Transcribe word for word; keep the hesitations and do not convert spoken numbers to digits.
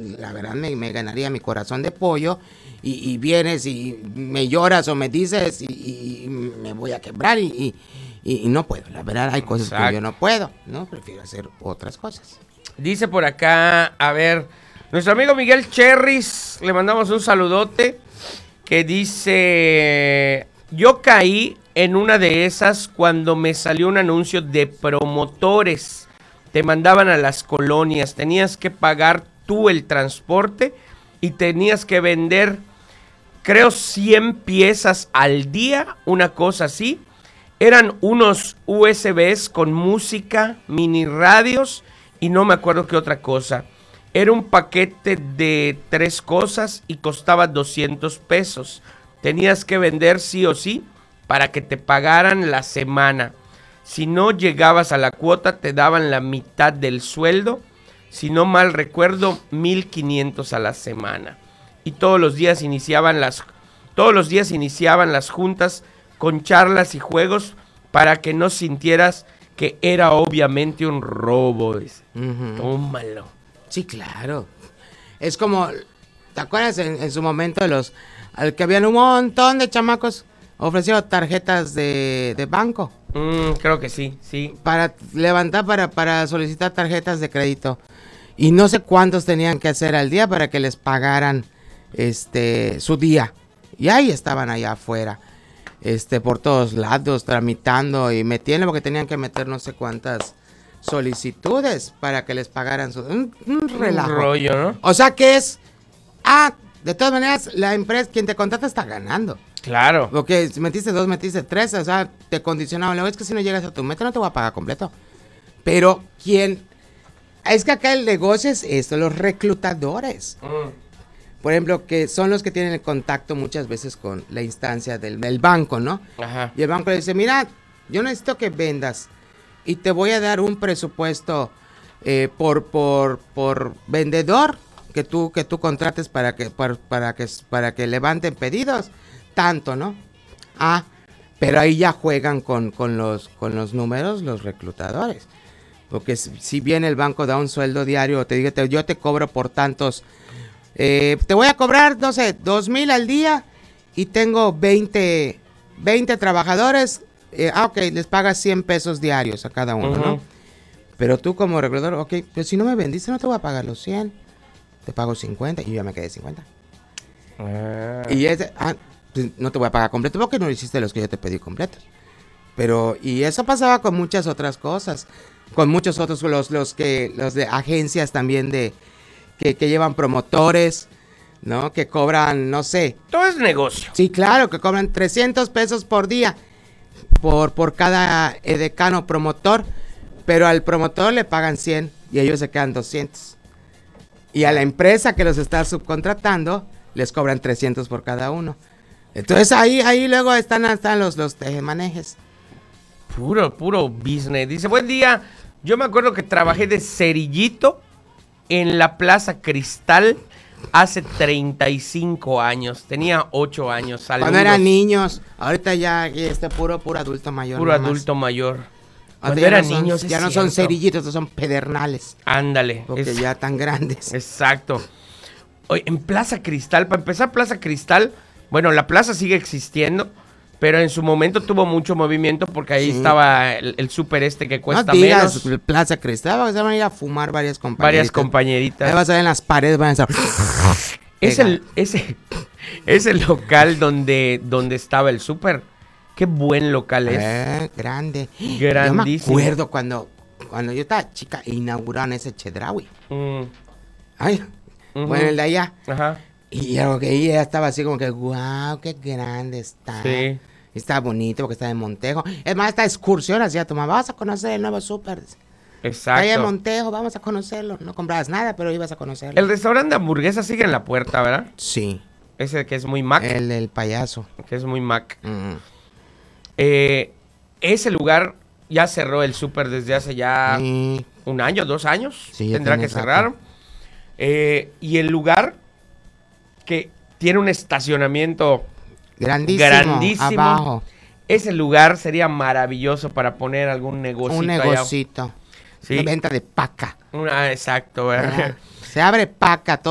la verdad me, me ganaría mi corazón de pollo y, y vienes y me lloras o me dices y, y me voy a quebrar y, y, y no puedo. La verdad hay cosas Exacto. que yo no puedo, ¿no? Prefiero hacer otras cosas. Dice por acá, a ver, nuestro amigo Miguel Cherris, le mandamos un saludote, que dice, yo caí en una de esas cuando me salió un anuncio de promotores. Te mandaban a las colonias, tenías que pagar tú el transporte y tenías que vender, creo, cien piezas al día, una cosa así. Eran unos U S Bs con música, mini radios y no me acuerdo qué otra cosa. Era un paquete de tres cosas y costaba doscientos pesos. Tenías que vender sí o sí para que te pagaran la semana. Si no llegabas a la cuota, te daban la mitad del sueldo. Si no mal recuerdo, mil quinientos a la semana. Y todos los días iniciaban las, todos los días iniciaban las juntas con charlas y juegos para que no sintieras que era obviamente un robo. Uh-huh. Tómalo. Sí, claro. Es como, ¿te acuerdas en, en su momento los, al que habían un montón de chamacos ofreciendo tarjetas de, de banco? Mm, creo que sí, sí. Para levantar, para, para solicitar tarjetas de crédito. Y no sé cuántos tenían que hacer al día para que les pagaran este su día. Y ahí estaban allá afuera, este, por todos lados, tramitando y metiendo, porque tenían que meter no sé cuántas solicitudes para que les pagaran su... Un, un relajo. Un rollo, ¿no? O sea que es... Ah, de todas maneras, la empresa, quien te contrata está ganando. Claro. Porque si metiste dos, metiste tres, o sea, te condicionaban. Luego es que si no llegas a tu meta no te voy a pagar completo. Pero, ¿quién? Es que acá el negocio es esto, los reclutadores. Mm. Por ejemplo, que son los que tienen el contacto muchas veces con la instancia del, del banco, ¿no? Ajá. Y el banco le dice, mira, yo necesito que vendas y te voy a dar un presupuesto eh, por, por, por vendedor que tú, que tú contrates para que, para, para que, para que levanten pedidos. Tanto, ¿no? Ah, pero ahí ya juegan con, con, los, con los números los reclutadores. Porque si, si bien el banco da un sueldo diario, te digo, te, yo te cobro por tantos, eh, te voy a cobrar, no sé, dos mil al día y tengo veinte, veinte trabajadores, eh, ah, ok, les pagas cien pesos diarios a cada uno, uh-huh. ¿no? Pero tú como reclutador, ok, pues si no me vendiste no te voy a pagar los cien, te pago cincuenta y yo ya me quedé cincuenta. Uh. Y ese... Ah, no te voy a pagar completo porque no hiciste los que yo te pedí completos. Pero, y eso pasaba con muchas otras cosas. Con muchos otros, los, los que, los de agencias también de, que, que llevan promotores, ¿no? Que cobran, no sé. Todo es negocio. Sí, claro, que cobran trescientos pesos por día por, por cada edecano promotor. Pero al promotor le pagan cien y ellos se quedan doscientos. Y a la empresa que los está subcontratando les cobran trescientos por cada uno. Entonces ahí, ahí luego están, están los, los tejemanejes. Puro, puro business. Dice, buen día. Yo me acuerdo que trabajé de cerillito en la Plaza Cristal hace treinta y cinco años. Tenía ocho años. Saludos. Cuando eran niños. Ahorita ya este puro, puro adulto mayor. Puro nomás. adulto mayor. Cuando ya eran no niños. Son, ya no son cerillitos, son pedernales. Ándale. Porque es, ya tan grandes. Exacto. Oye, en Plaza Cristal, para empezar, Plaza Cristal... Bueno, la plaza sigue existiendo, pero en su momento tuvo mucho movimiento porque ahí sí. estaba el, el súper este que cuesta no digas, menos. Plaza Cristal, se van a ir a fumar varias compañeritas. Varias compañeritas. Ahí vas a ver en las paredes, van a estar... es, el, ese, es el local donde, donde estaba el súper. Qué buen local es. Eh, grande. Grandísimo. Yo me acuerdo cuando, cuando yo estaba chica, inauguraron ese Chedraui. Mm. Ay, uh-huh. Bueno, el de allá. Ajá. Y algo que ella estaba así como que, wow, qué grande está. Sí. Está bonito porque está en Montejo. Es más, esta excursión hacía tu mamá, vas a conocer el nuevo súper. Exacto. Ahí en Montejo, vamos a conocerlo. No comprabas nada, pero ibas a conocerlo. El restaurante de hamburguesas sigue en la puerta, ¿verdad? Sí. Ese que es muy Mac. El del payaso. Que es muy Mac. Mm. Eh, ese lugar ya cerró el súper desde hace ya sí. un año, dos años. Sí, tendrá que cerrar. Eh, y el lugar... que tiene un estacionamiento grandísimo, grandísimo. Abajo. Ese lugar sería maravilloso para poner algún negocio. Un negocito. ¿Sí? Una venta de paca. Una, exacto. Se abre paca todo.